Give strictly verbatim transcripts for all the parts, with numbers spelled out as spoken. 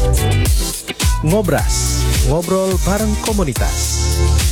Ngobras, ngobrol bareng komunitas.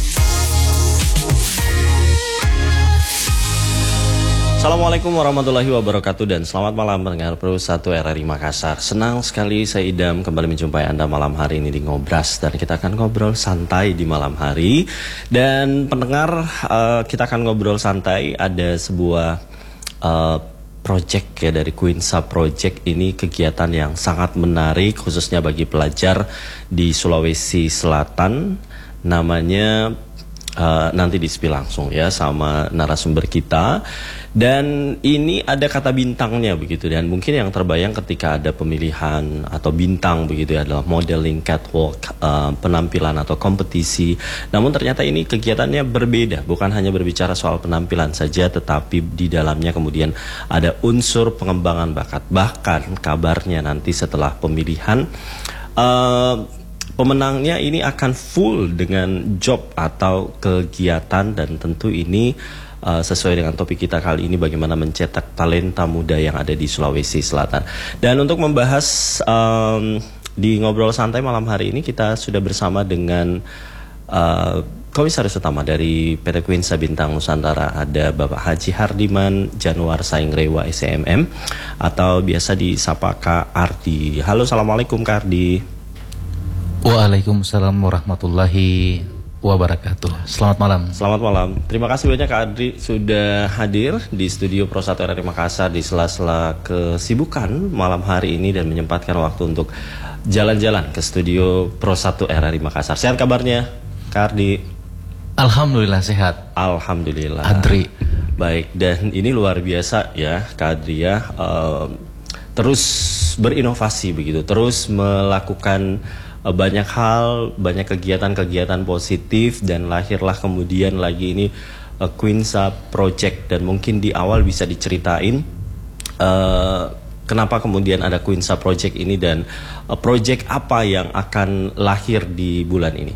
Assalamualaikum warahmatullahi wabarakatuh dan selamat malam pendengar Pro satu R R I Makassar. Senang sekali saya Idam kembali menjumpai Anda malam hari ini di Ngobras, dan kita akan ngobrol santai di malam hari. Dan pendengar, uh, kita akan ngobrol santai. Ada sebuah uh, project ya dari Quinsa Project. Ini kegiatan yang sangat menarik khususnya bagi pelajar di Sulawesi Selatan. Namanya uh, nanti di-spill langsung ya sama narasumber kita. Dan ini ada kata bintangnya begitu, dan mungkin yang terbayang ketika ada pemilihan atau bintang begitu ya adalah modeling, catwalk, uh, penampilan atau kompetisi. Namun ternyata ini kegiatannya berbeda, bukan hanya berbicara soal penampilan saja, tetapi di dalamnya kemudian ada unsur pengembangan bakat. Bahkan kabarnya nanti setelah pemilihan uh, pemenangnya ini akan full dengan job atau kegiatan, dan tentu ini Uh, sesuai dengan topik kita kali ini, bagaimana mencetak talenta muda yang ada di Sulawesi Selatan. Dan untuk membahas um, di Ngobrol Santai malam hari ini, kita sudah bersama dengan uh, Komisaris Utama dari P T Quinsa Bintang Nusantara. Ada Bapak Haji Hardiman Januar Saingrewa S M M atau biasa disapa Kak Ardi. Halo, Assalamualaikum Kak Ardi. Waalaikumsalam warahmatullahi wabarakatuh. Selamat malam. Selamat malam. Terima kasih banyak Kak Adri sudah hadir di studio Pro satu R R I Makassar di sela-sela kesibukan malam hari ini dan menyempatkan waktu untuk jalan-jalan ke studio Pro satu R R I Makassar. Sehat kabarnya Kak Adri? Alhamdulillah sehat. Alhamdulillah. Adri. Baik, dan ini luar biasa ya Kak Adri ya. Uh, terus berinovasi begitu, terus melakukan banyak hal, banyak kegiatan-kegiatan positif, dan lahirlah kemudian lagi ini uh, Quinsa Project. Dan mungkin di awal bisa diceritain uh, kenapa kemudian ada Quinsa Project ini, dan uh, project apa yang akan lahir di bulan ini.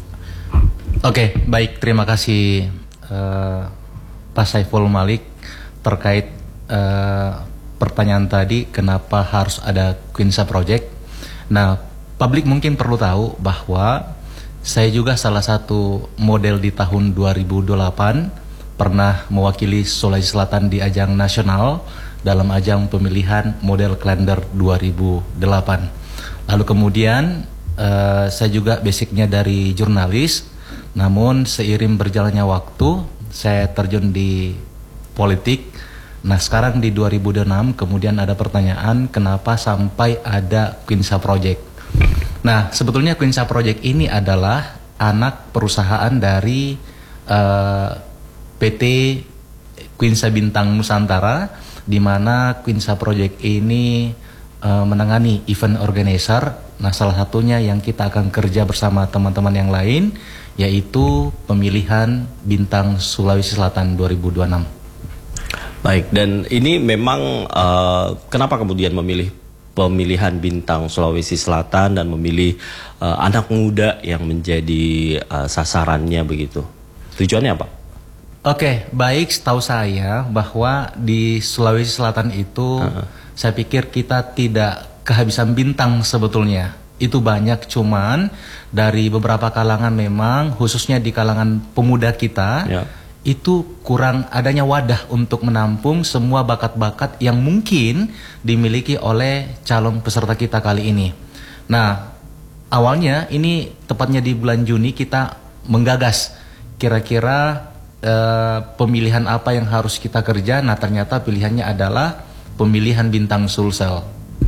Oke, baik, terima kasih uh, Pak Saiful Malik terkait uh, pertanyaan tadi, kenapa harus ada Quinsa Project. Nah, publik mungkin perlu tahu bahwa saya juga salah satu model di tahun dua ribu delapan, pernah mewakili Sulawesi Selatan di ajang nasional dalam ajang pemilihan model kalender dua ribu delapan. Lalu kemudian uh, saya juga basicnya dari jurnalis, namun seiring berjalannya waktu saya terjun di politik. Nah, sekarang di dua ribu enam kemudian ada pertanyaan kenapa sampai ada Quinsa Project. Nah, sebetulnya Quinsa Project ini adalah anak perusahaan dari uh, P T Quinsa Bintang Nusantara, di mana Quinsa Project ini uh, menangani event organizer. Nah, salah satunya yang kita akan kerja bersama teman-teman yang lain, yaitu pemilihan Bintang Sulawesi Selatan dua ribu dua puluh enam. Baik, dan ini memang uh, kenapa kemudian memilih pemilihan Bintang Sulawesi Selatan dan memilih uh, anak muda yang menjadi uh, sasarannya begitu? Tujuannya apa? Oke, baik, setahu saya bahwa di Sulawesi Selatan itu uh-huh. saya pikir kita tidak kehabisan bintang sebetulnya. Itu banyak, cuman dari beberapa kalangan memang, khususnya di kalangan pemuda kita, yeah. itu kurang adanya wadah untuk menampung semua bakat-bakat yang mungkin dimiliki oleh calon peserta kita kali ini. Nah, awalnya ini tepatnya di bulan Juni kita menggagas kira-kira eh, pemilihan apa yang harus kita kerja. Nah, ternyata pilihannya adalah pemilihan Bintang Sulsel.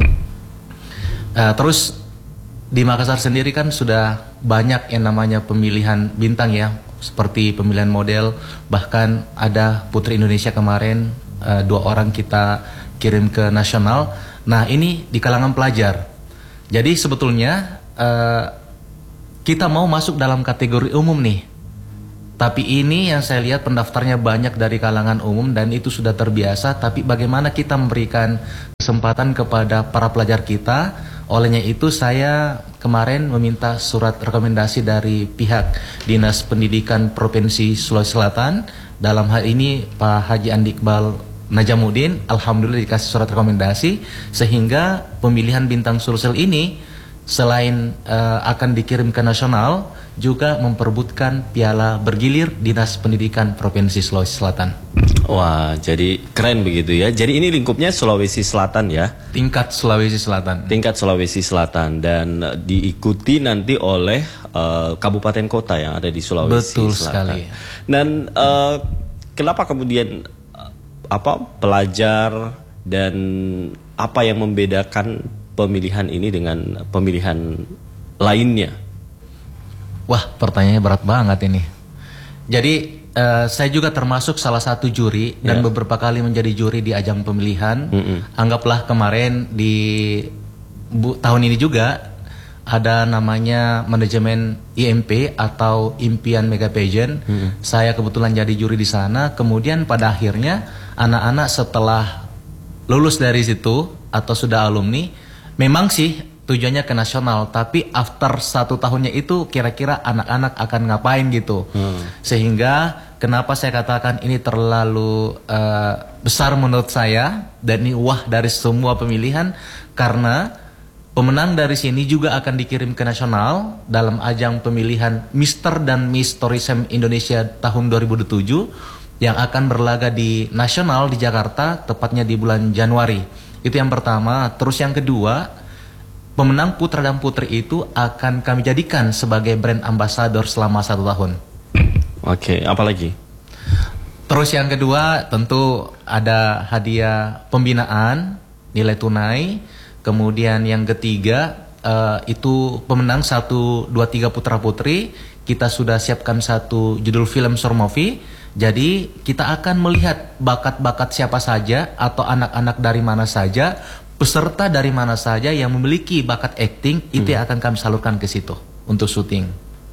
Eh, terus di Makassar sendiri kan sudah banyak yang namanya pemilihan bintang ya, seperti pemilihan model, bahkan ada Putri Indonesia kemarin uh, dua orang kita kirim ke nasional. Nah, ini di kalangan pelajar. Jadi sebetulnya uh, kita mau masuk dalam kategori umum nih, tapi ini yang saya lihat pendaftarnya banyak dari kalangan umum dan itu sudah terbiasa. Tapi bagaimana kita memberikan kesempatan kepada para pelajar kita? Olehnya itu saya kemarin meminta surat rekomendasi dari pihak Dinas Pendidikan Provinsi Sulawesi Selatan. Dalam hal ini Pak Haji Andi Iqbal Najamuddin, alhamdulillah dikasih surat rekomendasi, sehingga pemilihan Bintang Sulsel ini selain uh, akan dikirim ke nasional, juga memperebutkan piala bergilir Dinas Pendidikan Provinsi Sulawesi Selatan. Wah, jadi keren begitu ya. Jadi ini lingkupnya Sulawesi Selatan ya? Tingkat Sulawesi Selatan. Tingkat Sulawesi Selatan, dan uh, diikuti nanti oleh uh, kabupaten kota yang ada di Sulawesi Betul Selatan. sekali. Dan uh, kenapa kemudian uh, apa pelajar dan apa yang membedakan pemilihan ini dengan pemilihan lainnya? Wah, pertanyaannya berat banget ini. Jadi uh, saya juga termasuk salah satu juri dan Ya. beberapa kali menjadi juri di ajang pemilihan. Mm-mm. Anggaplah kemarin di bu, tahun ini juga ada namanya manajemen I M P atau Impian Mega Pageant. Mm-mm. Saya kebetulan jadi juri di sana. Kemudian pada akhirnya anak-anak setelah lulus dari situ atau sudah alumni, memang sih tujuannya ke nasional, tapi after satu tahunnya itu kira-kira anak-anak akan ngapain gitu. Hmm. Sehingga kenapa saya katakan ini terlalu uh, besar menurut saya, dan ini wah dari semua pemilihan, karena pemenang dari sini juga akan dikirim ke nasional dalam ajang pemilihan Mister dan Miss Tourism Indonesia tahun dua ribu tujuh yang akan berlaga di nasional di Jakarta, tepatnya di bulan Januari. Itu yang pertama. Terus yang kedua, pemenang putra dan putri itu akan kami jadikan sebagai brand ambassador selama satu tahun. Oke, apalagi? Terus yang kedua tentu ada hadiah pembinaan, nilai tunai. Kemudian yang ketiga uh, itu pemenang satu, dua, tiga putra putri. Kita sudah siapkan satu judul film short movie. Jadi kita akan melihat bakat-bakat siapa saja atau anak-anak dari mana saja, peserta dari mana saja yang memiliki bakat acting, itu yang akan kami salurkan ke situ untuk syuting.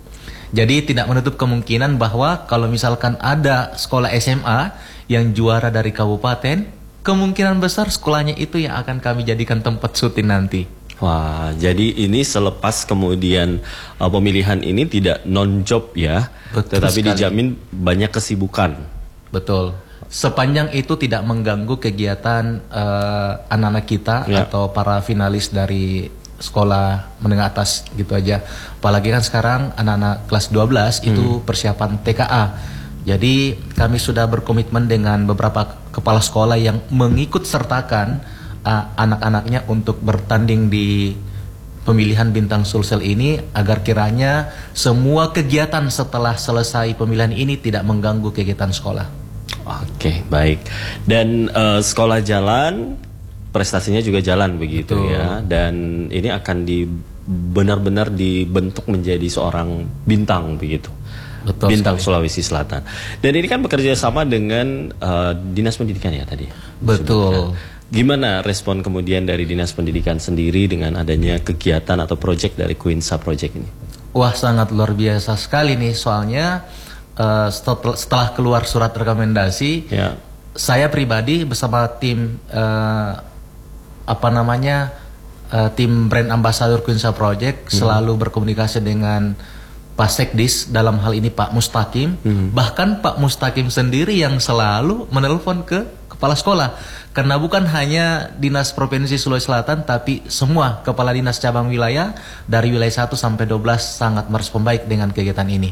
Jadi tidak menutup kemungkinan bahwa kalau misalkan ada sekolah S M A yang juara dari kabupaten, kemungkinan besar sekolahnya itu yang akan kami jadikan tempat syuting nanti. Wah, jadi ini selepas kemudian uh, pemilihan ini tidak non-job ya, Betul tetapi sekali. dijamin banyak kesibukan. Betul. Sepanjang itu tidak mengganggu kegiatan uh, anak-anak kita Ya. atau para finalis dari sekolah menengah atas gitu aja. Apalagi kan sekarang anak-anak kelas dua belas Hmm. itu persiapan T K A. Jadi kami sudah berkomitmen dengan beberapa kepala sekolah yang mengikut sertakan uh, anak-anaknya untuk bertanding di pemilihan Bintang Sulsel ini, agar kiranya semua kegiatan setelah selesai pemilihan ini tidak mengganggu kegiatan sekolah. Oke, baik. Dan uh, sekolah jalan, prestasinya juga jalan begitu. Betul. Ya. Dan ini akan di benar-benar dibentuk menjadi seorang bintang begitu. Betul Bintang sekali. Sulawesi Selatan. Dan ini kan bekerja sama dengan uh, Dinas Pendidikan ya tadi. Betul. Gimana respon kemudian dari Dinas Pendidikan sendiri dengan adanya kegiatan atau proyek dari Quinsa Project ini? Wah, sangat luar biasa sekali nih, soalnya uh, setel- setelah keluar surat rekomendasi, Ya. saya pribadi bersama tim uh, apa namanya uh, tim brand ambassador Quinsa Project selalu berkomunikasi dengan Pak Sekdis, dalam hal ini Pak Mustaqim. Bahkan Pak Mustaqim sendiri yang selalu menelpon ke kepala sekolah, karena bukan hanya Dinas Provinsi Sulawesi Selatan, tapi semua kepala dinas cabang wilayah dari wilayah satu sampai dua belas sangat merespon baik dengan kegiatan ini.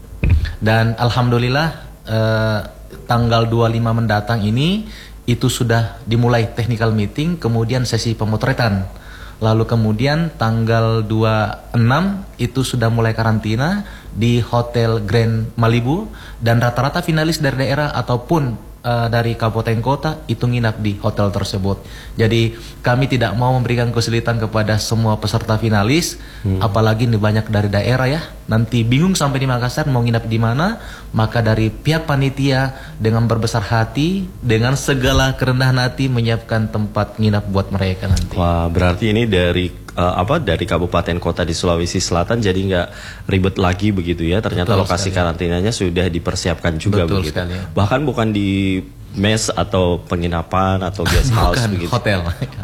Dan alhamdulillah eh, tanggal dua puluh lima mendatang ini itu sudah dimulai technical meeting, kemudian sesi pemotretan. Lalu kemudian tanggal dua puluh enam itu sudah mulai karantina di Hotel Grand Malibu, dan rata-rata finalis dari daerah ataupun uh, dari kabupaten kota itu nginap di hotel tersebut. Jadi kami tidak mau memberikan kesulitan kepada semua peserta finalis, hmm. apalagi ini banyak dari daerah ya. Nanti bingung sampai di Makassar mau nginap di mana, maka dari pihak panitia dengan berbesar hati, dengan segala kerendahan hati menyiapkan tempat nginap buat mereka nanti. Wah, berarti ini dari uh, apa dari kabupaten kota di Sulawesi Selatan, jadi nggak ribet lagi begitu ya. Ternyata Betul lokasi sekali. karantinanya sudah dipersiapkan juga Betul begitu. sekali. Bahkan bukan di mes atau penginapan atau guest house Bukan begitu. hotel.